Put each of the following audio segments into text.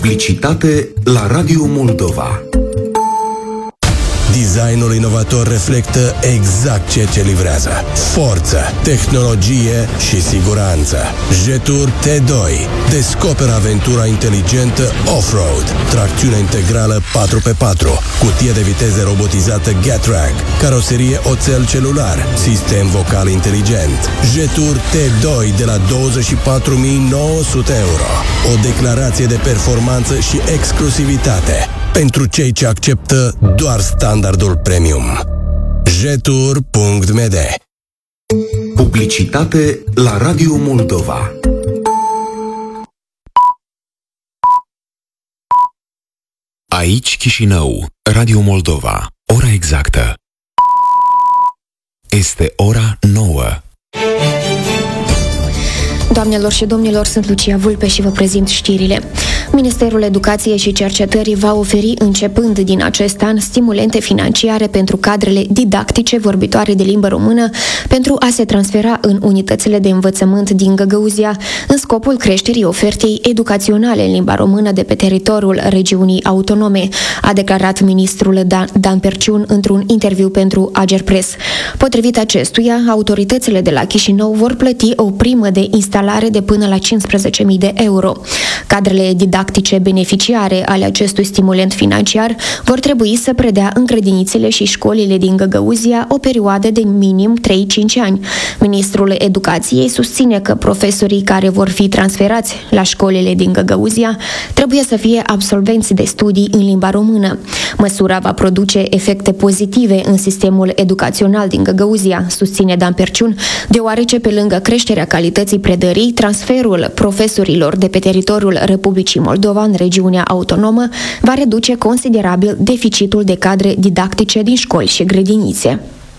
Publicitate la Radio Moldova. Designul inovator reflectă exact ceea ce livrează: forță, tehnologie și siguranță. Jetour T2 descoperă aventura inteligentă off-road, tracțiune integrală 4x4, cutie de viteze robotizată Getrack, caroserie oțel celular, sistem vocal inteligent. Jetour T2 de la 24.900 euro. O declarație de performanță și exclusivitate pentru cei ce acceptă doar standardul premium. Jetour.md. Publicitate la Radio Moldova. Aici Chișinău, Radio Moldova. Ora exactă este ora 9. Doamnelor și domnilor, sunt Lucia Vulpe și vă prezint știrile. Ministerul Educației și Cercetării va oferi, începând din acest an, stimulente financiare pentru cadrele didactice vorbitoare de limbă română pentru a se transfera în unitățile de învățământ din Găgăuzia, în scopul creșterii ofertei educaționale în limba română de pe teritoriul regiunii autonome, a declarat ministrul Dan Perciun într-un interviu pentru Agerpres. Potrivit acestuia, autoritățile de la Chișinău vor plăti o primă de instalare de până la 15.000 de euro. Cadrele didactice beneficiare ale acestui stimulent financiar vor trebui să predea în grădinițele și școlile din Găgăuzia o perioadă de minim 3-5 ani. Ministrul Educației susține că profesorii care vor fi transferați la școlile din Găgăuzia trebuie să fie absolvenți de studii în limba română. Măsura va produce efecte pozitive în sistemul educațional din Găgăuzia, susține Dan Perciun, deoarece pe lângă creșterea calității predării, transferul profesorilor de pe teritoriul Republicii Moldova în regiunea autonomă va reduce considerabil deficitul de cadre didactice din școli și grădinițe.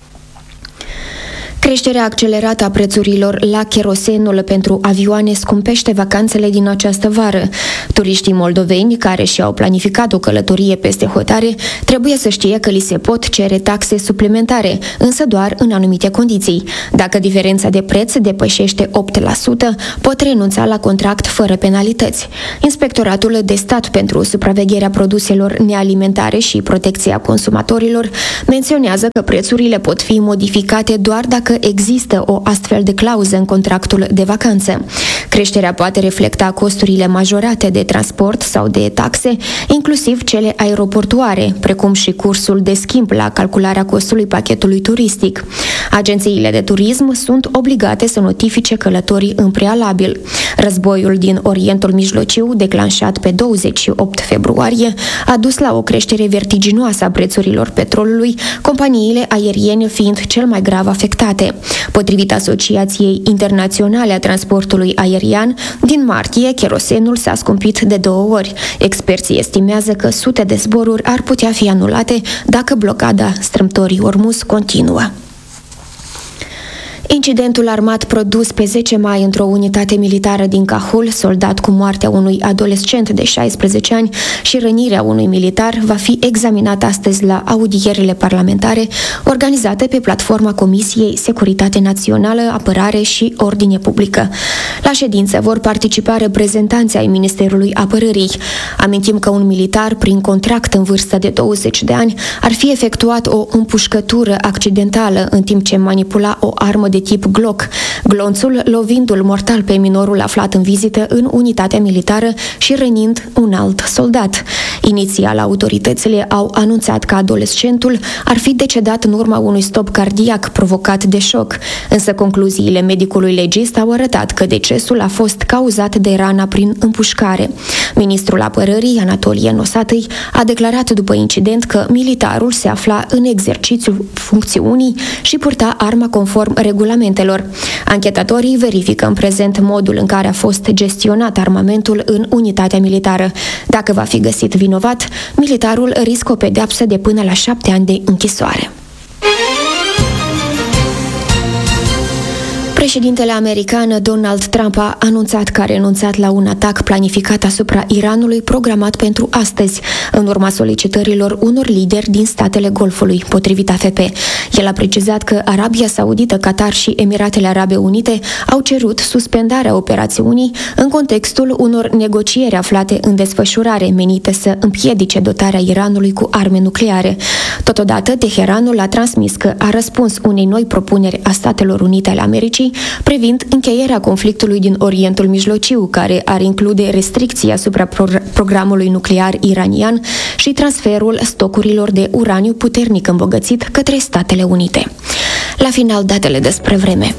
Creșterea accelerată a prețurilor la cherosenul pentru avioane scumpește vacanțele din această vară. Turiștii moldoveni care și-au planificat o călătorie peste hotare trebuie să știe că li se pot cere taxe suplimentare, însă doar în anumite condiții. Dacă diferența de preț depășește 8%, pot renunța la contract fără penalități. Inspectoratul de Stat pentru Supravegherea Produselor Nealimentare și Protecția Consumatorilor menționează că prețurile pot fi modificate doar dacă există o astfel de clauză în contractul de vacanță. Creșterea poate reflecta costurile majorate de transport sau de taxe, inclusiv cele aeroportuare, precum și cursul de schimb la calcularea costului pachetului turistic. Agențiile de turism sunt obligate să notifice călătorii în prealabil. Războiul din Orientul Mijlociu, declanșat pe 28 februarie, a dus la o creștere vertiginoasă a prețurilor petrolului, companiile aeriene fiind cel mai grav afectate. Potrivit Asociației Internaționale a Transportului Aerian, din martie, cherosenul s-a scumpit de 2 ori. Experții estimează că sute de zboruri ar putea fi anulate dacă blocada strâmtorii Ormuz continuă. Incidentul armat produs pe 10 mai într-o unitate militară din Cahul, soldat cu moartea unui adolescent de 16 ani și rănirea unui militar, va fi examinat astăzi la audierile parlamentare organizate pe platforma Comisiei Securitate Națională, Apărare și Ordine Publică. La ședință vor participa reprezentanții ai Ministerului Apărării. Amintim că un militar, prin contract în vârstă de 20 de ani, ar fi efectuat o împușcătură accidentală în timp ce manipula o armă de tip Glock, glonțul lovindu-l mortal pe minorul aflat în vizită în unitatea militară și rănind un alt soldat. Inițial, autoritățile au anunțat că adolescentul ar fi decedat în urma unui stop cardiac provocat de șoc, însă concluziile medicului legist au arătat că decesul a fost cauzat de rana prin împușcare. Ministrul Apărării, Anatolie Nosatăi, a declarat după incident că militarul se afla în exercițiul funcțiunii și purta arma conform regulamentelor. Anchetatorii verifică în prezent modul în care a fost gestionat armamentul în unitatea militară. Dacă va fi găsit vinovat, militarul riscă o pedeapsă de până la 7 ani de închisoare. Președintele american Donald Trump a anunțat că a renunțat la un atac planificat asupra Iranului programat pentru astăzi, în urma solicitărilor unor lideri din statele Golfului, potrivit AFP. El a precizat că Arabia Saudită, Qatar și Emiratele Arabe Unite au cerut suspendarea operațiunii în contextul unor negocieri aflate în desfășurare menite să împiedice dotarea Iranului cu arme nucleare. Totodată, Teheranul a transmis că a răspuns unei noi propuneri a Statelor Unite ale Americii privind încheierea conflictului din Orientul Mijlociu, care ar include restricții asupra programului nuclear iranian și transferul stocurilor de uraniu puternic îmbogățit către Statele Unite. La final, datele despre vreme.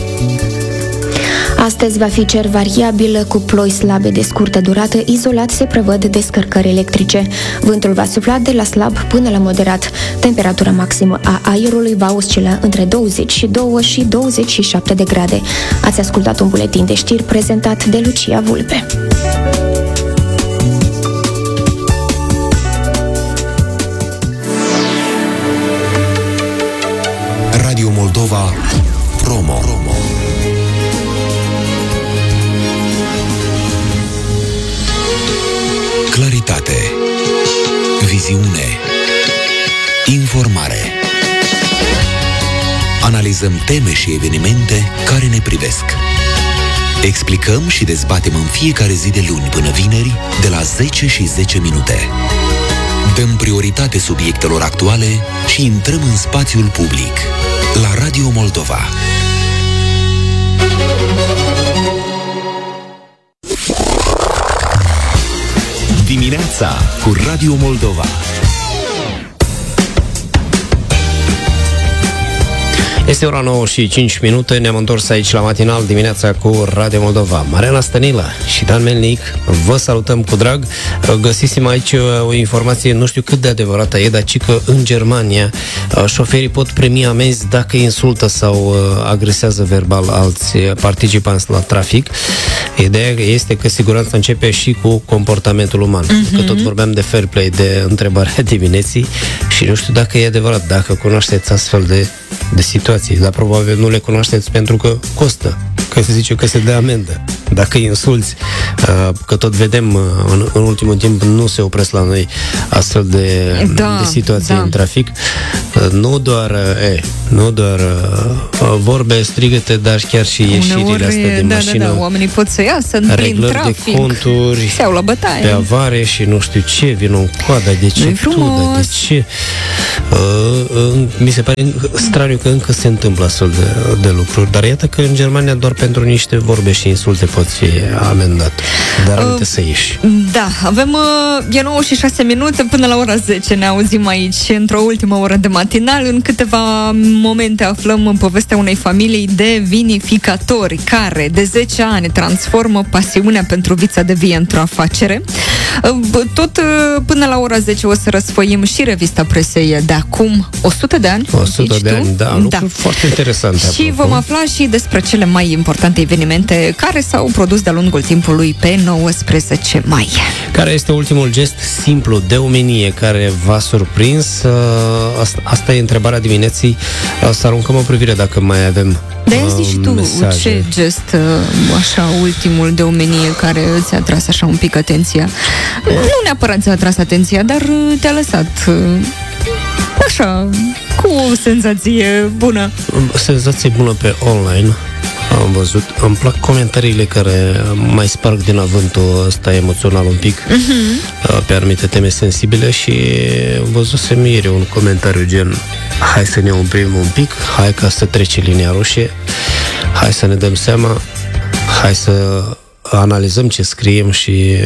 Astăzi va fi cer variabil cu ploi slabe de scurtă durată, izolat se prevăd descărcări electrice. Vântul va sufla de la slab până la moderat. Temperatura maximă a aerului va oscila între 22 și 27 de grade. Ați ascultat un buletin de știri prezentat de Lucia Vulpe. Radio Moldova Promo. Claritate, viziune, informare. Analizăm teme și evenimente care ne privesc. Explicăm și dezbatem în fiecare zi de luni până vineri, de la 10 și 10 minute. Dăm prioritate subiectelor actuale și intrăm în spațiul public. La Radio Moldova. Dimineața cu Radio Moldova. Este ora 9 și 5 minute, ne-am întors aici la matinal dimineața cu Radio Moldova. Mariana Stănilă și Dan Melnic, vă salutăm cu drag. Găsisem aici o informație, nu știu cât de adevărată e, dar ci că în Germania șoferii pot primi amenzi dacă insultă sau agresează verbal alți participanți la trafic. Ideea este că siguranța începe și cu comportamentul uman. Că tot vorbeam de fair play, de întrebarea dimineții și nu știu dacă e adevărat, dacă cunoașteți astfel de situații, dar probabil nu le cunoașteți pentru că costă, că se zice că se dă amendă. Dacă îi insulți, că tot vedem în ultimul timp nu se opresc la noi astfel de situații în trafic, nu doar vorbe strigăte, dar chiar și ieșirile astea din mașină. Oamenii pot să iasă în plin trafic, de conturi, se iau la bătaie pe avare și nu știu ce, vin în coadă, de ce de ce. Mi se pare straniu că încă se întâmplă astfel de lucruri, dar iată că în Germania doar pentru niște vorbe și insulte poți fi amendat, dar aminte să ieși. Da, avem e 9 și 6 minute până la ora 10 ne auzim aici într-o ultimă oră de matinal. În câteva momente aflăm în povestea unei familii de vinificatori care de 10 ani transformă pasiunea pentru vița de vie într-o afacere. Tot până la ora 10 o să răsfoim și revista presei de acum 100 de ani. 100 de ani, da, lucruri foarte interesante. Și vom afla și despre cele mai importante evenimente care s-au produs de-a lungul timpului pe 19 mai. Care este ultimul gest simplu de omenie care v-a surprins? Asta e întrebarea dimineții. Să aruncăm o privire dacă mai avem zici tu mesaje. Ce gest, așa, ultimul de omenie care ți-a tras așa un pic atenția? Nu neapărat ți-a tras atenția, dar te-a lăsat așa, cu o senzație bună. Senzație bună pe online. Am văzut, îmi plac comentariile care mai sparg din avântul ăsta emoțional un pic pe anumite teme sensibile și văzusem ieri un comentariu gen: hai să ne oprim un pic, hai ca să trece linia roșie, hai să ne dăm seama, hai să analizăm ce scriem și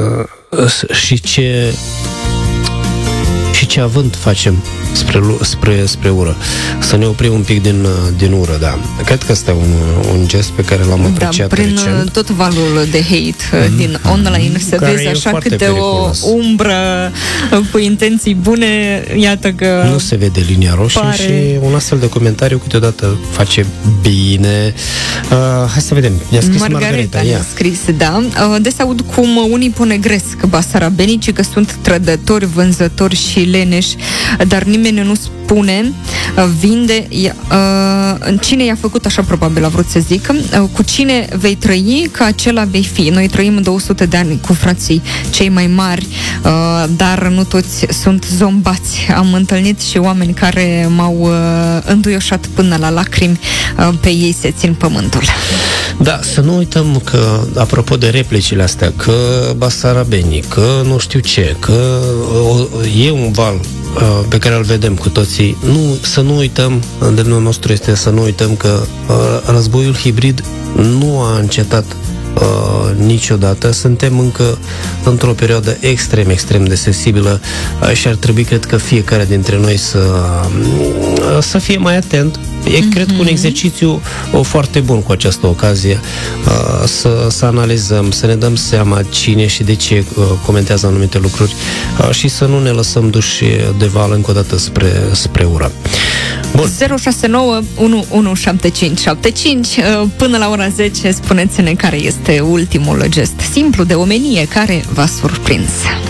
ce avânt facem spre ură. Să ne oprim un pic din ură, da. Cred că ăsta e un gest pe care l-am apreciat recent. Prin tot valul de hate din online se vezi așa câte o umbră cu intenții bune, iată că nu se vede linia roșie și un astfel de comentariu câteodată face bine. Hai să vedem. Ne-a scris Margareta. Ne-a scris, da. Des aud cum unii ponegresc basarabenicii că sunt trădători, vânzători și leneși, dar nimeni nimeni nu spune, vinde, cine i-a făcut, așa probabil a vrut să zic, cu cine vei trăi, că acela vei fi. Noi trăim 200 de ani cu frații cei mai mari, dar nu toți sunt zombați. Am întâlnit și oameni care m-au înduioșat până la lacrimi, pe ei se țin pământul. Da, să nu uităm că, apropo de replicile astea, că basarabenii, că nu știu ce, că e un val pe care îl vedem cu toții. Să nu uităm, îndemnul nostru este să nu uităm că războiul hibrid nu a încetat niciodată. Suntem încă într-o perioadă extrem de sensibilă și ar trebui, cred că fiecare dintre noi să fie mai atent. Cred că un exercițiu foarte bun cu această ocazie, să analizăm, să ne dăm seama cine și de ce comentează anumite lucruri și să nu ne lăsăm duși de val încă o dată spre ură. Bun. 069 117575. Până la ora 10 spuneți-ne care este ultimul gest simplu de omenie care v-a surprins.